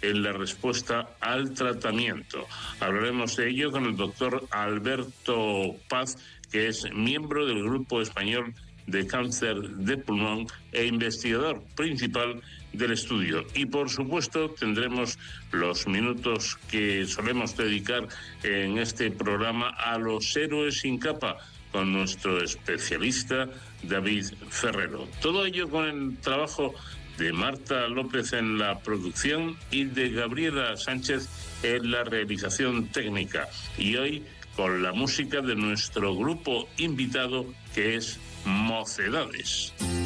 en la respuesta al tratamiento. Hablaremos de ello con el doctor Alberto Paz, que es miembro del Grupo Español de Cáncer de Pulmón e investigador principal del estudio. Y por supuesto tendremos los minutos que solemos dedicar en este programa a los héroes sin capa, con nuestro especialista David Ferrero. Todo ello con el trabajo de Marta López en la producción y de Gabriela Sánchez en la realización técnica. Y hoy con la música de nuestro grupo invitado, que es Mocedades.